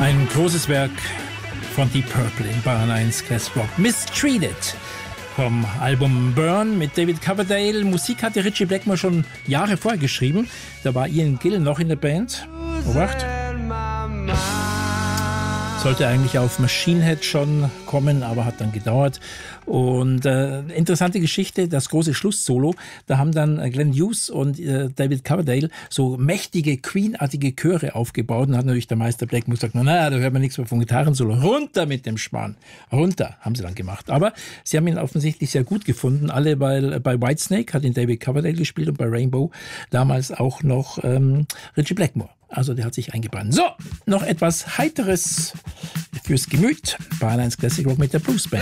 Ein großes Werk von Deep Purple in Bayern 1 Classic Rock. Mistreated vom Album Burn mit David Coverdale. Musik hatte Ritchie Blackmore schon Jahre vorher geschrieben. Da war Ian Gill noch in der Band. Obacht. Sollte eigentlich auf Machine Head schon kommen, aber hat dann gedauert. Und interessante Geschichte, das große Schlusssolo, da haben dann Glenn Hughes und David Coverdale so mächtige Queen-artige Chöre aufgebaut. Und hat natürlich der Meister Blackmore gesagt, naja, da hört man nichts mehr vom Gitarrensolo. Runter mit dem Schmarrn. Runter, haben sie dann gemacht. Aber sie haben ihn offensichtlich sehr gut gefunden. Alle, weil bei Whitesnake hat ihn David Coverdale gespielt und bei Rainbow damals auch noch Ritchie Blackmore. Also der hat sich eingebrannt. So, noch etwas Heiteres fürs Gemüt. Bayern 1 Classic Rock mit der Blues Band.